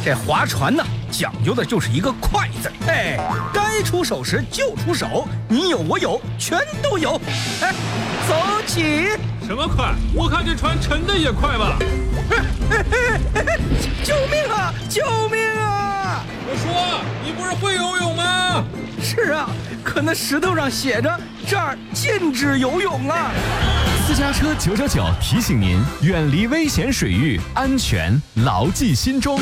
这划船呢，讲究的就是一个快字。哎，该出手时就出手，你有我有，全都有。哎，走起！ 什么快？我看这船沉的也快吧。 救命啊！救命啊！ 我说，你不是会游泳吗？ 是啊，可那石头上写着这儿禁止游泳啊。 私家车999提醒您，远离危险水域，安全牢记心中。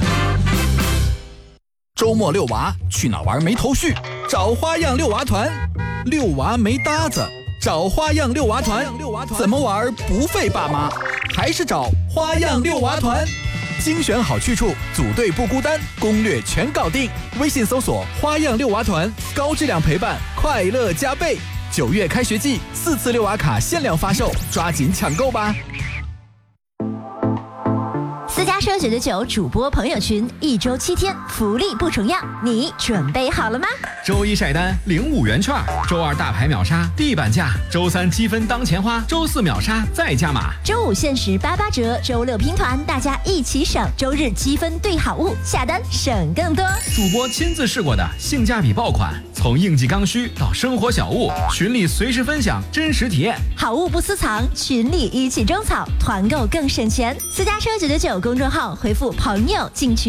周末遛娃去哪玩没头绪？找花样遛娃团。遛娃没搭子，找花样遛娃团。怎么玩不费爸妈？还是找花样遛娃团。精选好去处，组队不孤单，攻略全搞定。微信搜索花样遛娃团，高质量陪伴，快乐加倍。9月开学季，4次遛娃卡限量发售，抓紧抢购吧！ 私家车999主播朋友群，1周7天，福利不重样，你准备好了吗？ 周1晒单领5元券，周2大牌秒杀地板价，周3积分当钱花，周4秒杀再加码， 周5限时88折，周6拼团，大家一起省，周日积分兑好物，下单省更多。 主播亲自试过的性价比爆款，从应季刚需到生活小物，群里随时分享真实体验， 好物不私藏，群里一起种草，团购更省钱。私家车999公众号回复朋友进群。